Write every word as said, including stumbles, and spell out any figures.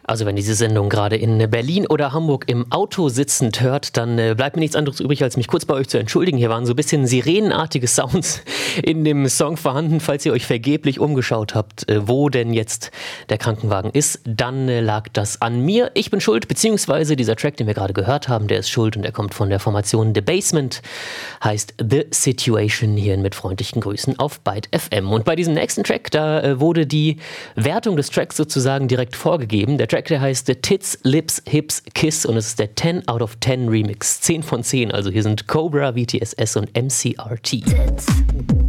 Also wenn diese Sendung gerade in Berlin oder Hamburg im Auto sitzend hört, dann äh, bleibt mir nichts anderes übrig, als mich kurz bei euch zu entschuldigen. Hier waren so ein bisschen sirenenartige Sounds in dem Song vorhanden. Falls ihr euch vergeblich umgeschaut habt, äh, wo denn jetzt der Krankenwagen ist, dann äh, lag das an mir. Ich bin schuld, beziehungsweise dieser Track, den wir gerade gehört haben, der ist schuld und der kommt von der Formation The Basement, heißt The Situation, hier mit freundlichen Grüßen auf Byte F M. Und bei diesem nächsten Track, da äh, wurde die Wertung des Tracks sozusagen direkt vorgegeben. Der Track, der heißt Tits, Lips, Hips, Kiss und es ist der ten out of ten Remix. zehn von zehn, also hier sind Cobra, V T S S und M C R T.